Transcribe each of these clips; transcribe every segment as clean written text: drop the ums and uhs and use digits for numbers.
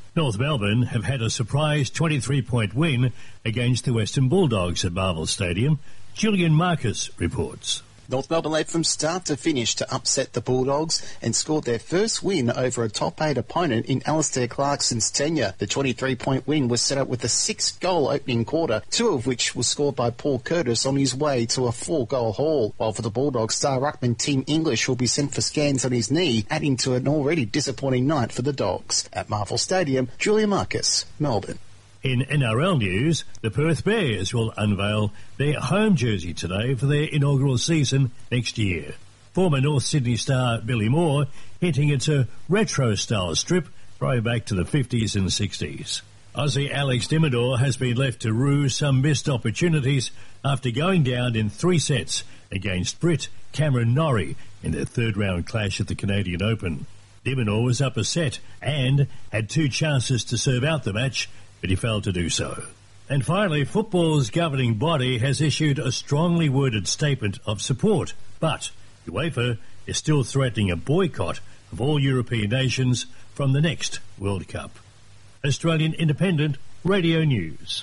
North Melbourne have had a surprise 23-point win against the Western Bulldogs at Marvel Stadium. Julian Marcus reports. North Melbourne led from start to finish to upset the Bulldogs and scored their first win over a top 8 opponent in Alistair Clarkson's tenure. The 23-point win was set up with a 6-goal opening quarter, 2 of which was scored by Paul Curtis on his way to a 4-goal haul. While for the Bulldogs, star ruckman Tim English will be sent for scans on his knee, adding to an already disappointing night for the Dogs. At Marvel Stadium, Julia Marcus, Melbourne. In NRL news, the Perth Bears will unveil their home jersey today for their inaugural season next year. Former North Sydney star Billy Moore hinting it's a retro-style strip throwing back to the 50s and 60s. Aussie Alex Dimmador has been left to rue some missed opportunities after going down in 3 sets against Brit Cameron Norrie in their third-round clash at the Canadian Open. Dimmador was up a set and had 2 chances to serve out the match, but he failed to do so. And finally, football's governing body has issued a strongly worded statement of support, but UEFA is still threatening a boycott of all European nations from the next World Cup. Australian Independent Radio News.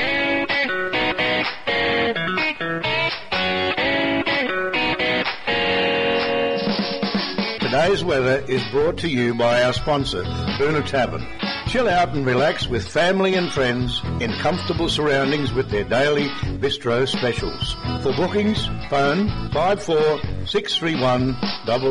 Today's weather is brought to you by our sponsor, Boona Tavern. Chill out and relax with family and friends in comfortable surroundings with their daily bistro specials. For bookings, phone 54631007.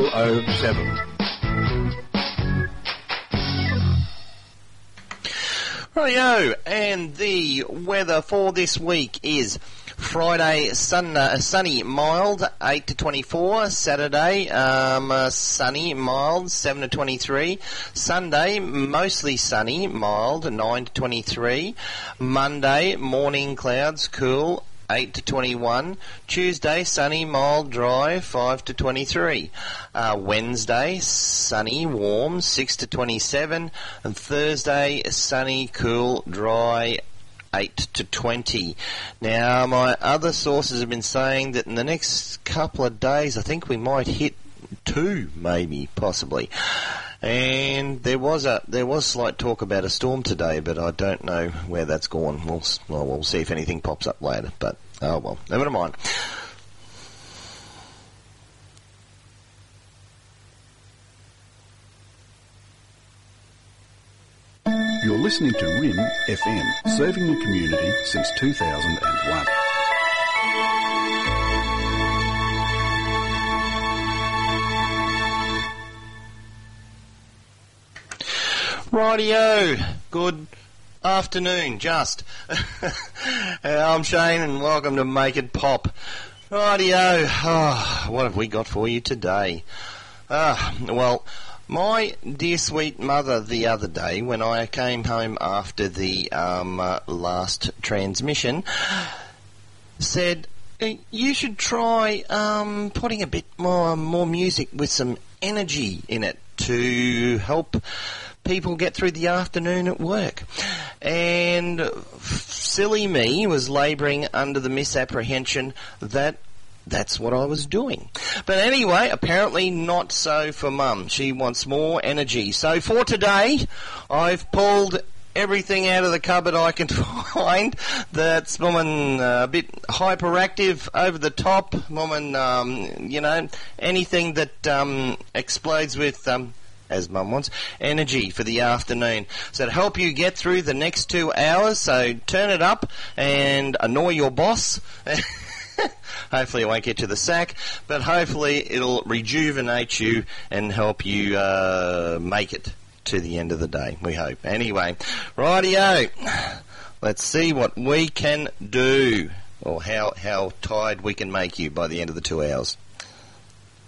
Rightio, and the weather for this week is Friday, sunny, mild, 8 to 24. Saturday, sunny, mild, 7 to 23. Sunday, mostly sunny, mild, 9 to 23. Monday, morning clouds, cool, 8 to 21. Tuesday, sunny, mild, dry, 5 to 23. Wednesday, sunny, warm, 6 to 27. And Thursday, sunny, cool, dry, 8 to 20. Now, my other sources have been saying that in the next couple of days, I think we might hit 2, maybe, possibly. And there was slight talk about a storm today, but I don't know where that's gone. We'll see if anything pops up later. But oh well, never mind. You're listening to RIN FM, serving the community since 2001. Rightio, good afternoon, just. I'm Shane and welcome to Make It Pop. Rightio, what have we got for you today? Well, my dear sweet mother the other day, when I came home after the last transmission, said, you should try putting a bit more music with some energy in it to help people get through the afternoon at work. And silly me was labouring under the misapprehension that that's what I was doing. But anyway, apparently not so for Mum. She wants more energy. So for today, I've pulled everything out of the cupboard I can find that's woman a bit hyperactive, over the top, woman, anything that explodes with as Mum wants, energy for the afternoon. So to help you get through the next 2 hours, so turn it up and annoy your boss. Hopefully it won't get to the sack, but hopefully it'll rejuvenate you and help you make it to the end of the day, we hope. Anyway, rightio, let's see what we can do, or how tired we can make you by the end of the 2 hours.